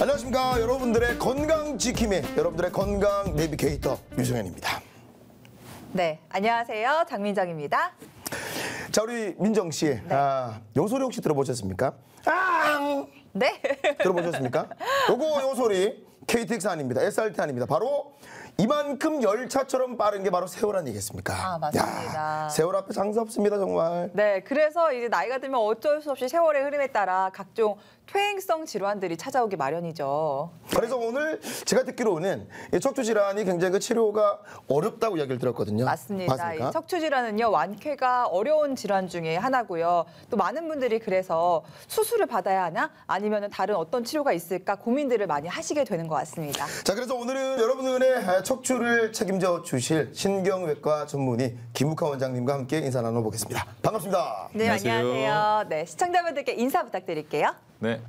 안녕하십니까. 여러분들의 건강 지킴이, 여러분들의 건강 내비게이터 유승현입니다. 네, 안녕하세요. 장민정입니다. 자, 우리 민정 씨, 네. 요 소리 혹시 들어보셨습니까? 네. 들어보셨습니까? 요 소리 KTX 아닙니다. SRT 아닙니다. 바로 이만큼 열차처럼 빠른 게 바로 세월한 얘기겠습니까? 아, 맞습니다. 야, 세월 앞에 장사 없습니다, 정말. 네, 그래서 이제 나이가 들면 어쩔 수 없이 세월의 흐름에 따라 각종 퇴행성 질환들이 찾아오기 마련이죠. 그래서 오늘 제가 듣기로는 이 척추 질환이 굉장히 그 치료가 어렵다고 이야기를 들었거든요. 맞습니다. 맞습니까? 이 척추 질환은요, 완쾌가 어려운 질환 중에 하나고요. 또 많은 분들이 그래서 수술을 받아야 하나 아니면 다른 어떤 치료가 있을까 고민들을 많이 하시게 되는 것 같습니다. 자, 그래서 오늘은 여러분들의 척추를 책임져 주실 신경외과 전문의 김묵하 원장님과 함께 인사 나눠보겠습니다. 반갑습니다. 네, 안녕하세요. 안녕하세요. 네, 시청자분들께 인사 부탁드릴게요. 네,